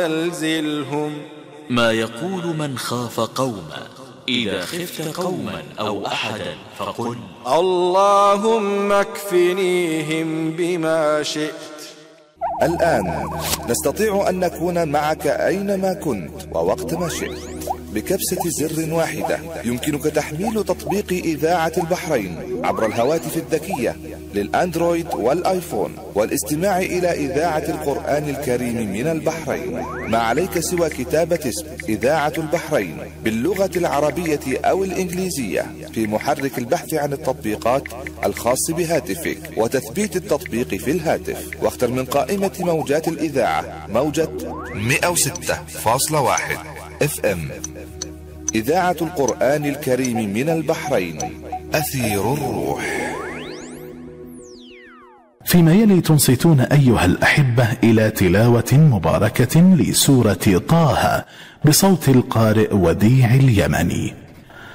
زلزلهم. ما يقول من خاف قوما إذا خفت قوما أو أحدا فقل اللهم اكفنيهم بما شئت. الآن نستطيع أن نكون معك أينما كنت ووقت ما شئت. بكبسة زر واحدة يمكنك تحميل تطبيق إذاعة البحرين عبر الهواتف الذكية للأندرويد والآيفون والاستماع إلى إذاعة القرآن الكريم من البحرين. ما عليك سوى كتابة اسم إذاعة البحرين باللغة العربية أو الإنجليزية في محرك البحث عن التطبيقات الخاص بهاتفك وتثبيت التطبيق في الهاتف، واختر من قائمة موجات الإذاعة موجة 106.1 FM. إذاعة القرآن الكريم من البحرين، أثير الروح. فيما يلي تنصتون أيها الأحبة إلى تلاوة مباركة لسورة طه بصوت القارئ وديع اليمني.